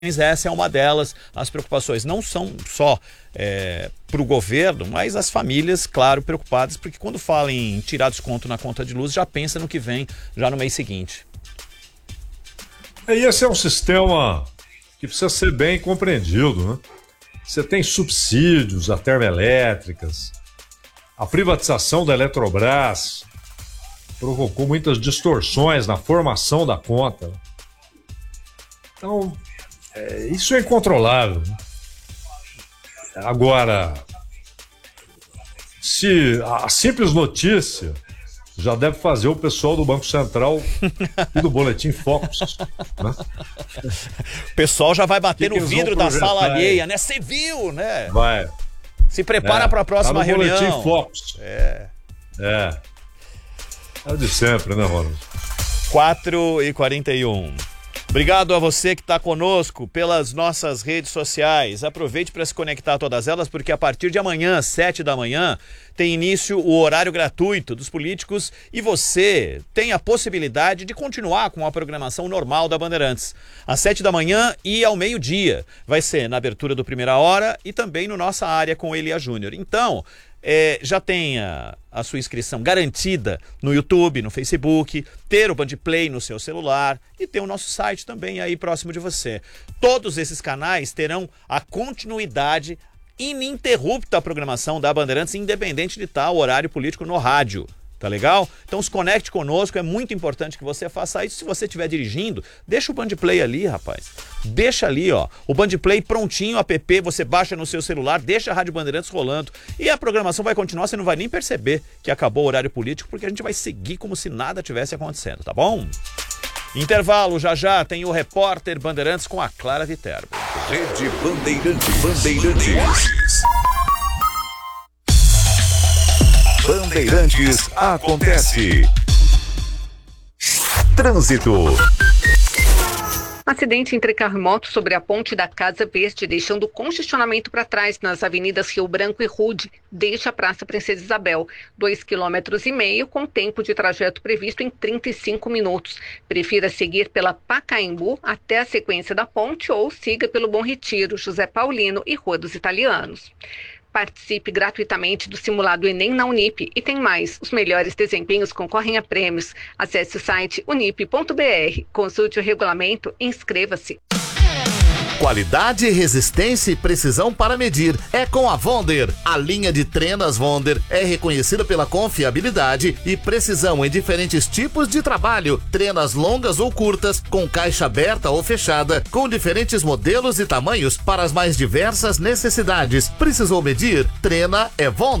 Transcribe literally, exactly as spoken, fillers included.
Essa é uma delas. As preocupações não são só é, para o governo, mas as famílias, claro, preocupadas, porque quando falam em tirar desconto na conta de luz, já pensa no que vem, já no mês seguinte. E esse é um sistema que precisa ser bem compreendido, né? Você tem subsídios a termoelétricas, a privatização da Eletrobras provocou muitas distorções na formação da conta. Então, é, isso é incontrolável. Agora, se a simples notícia já deve fazer o pessoal do Banco Central e do Boletim Focus, né? O pessoal já vai bater que no que vidro da sala aí? alheia, né? Você viu, né? Vai. Se prepara é, para a próxima tá no reunião. Boletim Focus. É. É. É o de sempre, né, Ronald? quatro e quarenta e um. Obrigado a você que está conosco pelas nossas redes sociais. Aproveite para se conectar a todas elas, porque a partir de amanhã, sete da manhã, tem início o horário gratuito dos políticos e você tem a possibilidade de continuar com a programação normal da Bandeirantes. Às sete da manhã e ao meio-dia. Vai ser na abertura do Primeira Hora e também no Nossa Área com Elia Júnior. Então, É, já tenha a sua inscrição garantida no YouTube, no Facebook, ter o Bandplay no seu celular e ter o nosso site também aí próximo de você. Todos esses canais terão a continuidade ininterrupta da programação da Bandeirantes, independente de estar o horário político no rádio. Tá legal? Então se conecte conosco, é muito importante que você faça isso. Se você estiver dirigindo, deixa o Bandplay ali, rapaz. Deixa ali, ó. O Bandplay prontinho, app, você baixa no seu celular, deixa a Rádio Bandeirantes rolando e a programação vai continuar, você não vai nem perceber que acabou o horário político, porque a gente vai seguir como se nada tivesse acontecendo, tá bom? Intervalo, já já tem o repórter Bandeirantes com a Clara Viterbo. Rede Bandeirantes. Bandeirantes. Bandeirantes acontece. Trânsito. Acidente entre carro e moto sobre a ponte da Casa Verde, deixando congestionamento para trás nas avenidas Rio Branco e Rude. Deixa a Praça Princesa Isabel, dois quilômetros e meio, com tempo de trajeto previsto em trinta e cinco minutos. Prefira seguir pela Pacaembu até a sequência da ponte ou siga pelo Bom Retiro, José Paulino e Rua dos Italianos. Participe gratuitamente do simulado Enem na Unip e tem mais. Os melhores desempenhos concorrem a prêmios. Acesse o site unip ponto br, consulte o regulamento e inscreva-se. Qualidade, resistência e precisão para medir é com a Vonder. A linha de trenas Vonder é reconhecida pela confiabilidade e precisão em diferentes tipos de trabalho. Trenas longas ou curtas, com caixa aberta ou fechada, com diferentes modelos e tamanhos para as mais diversas necessidades. Precisou medir? Trena é Vonder.